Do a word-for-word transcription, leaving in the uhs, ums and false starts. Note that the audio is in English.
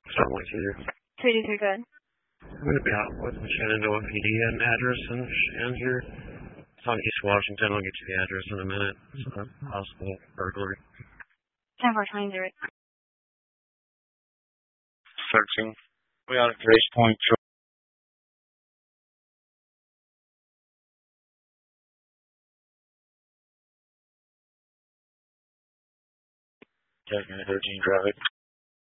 Something like you. two two three, good. I'm going to be out with the Shenandoah P D at an address in Shanzer. It's on East Washington. I'll get you the address in a minute. It's a possible burglary. ten four twenty. Searching. We out at Grace Point. Checking thirteen traffic.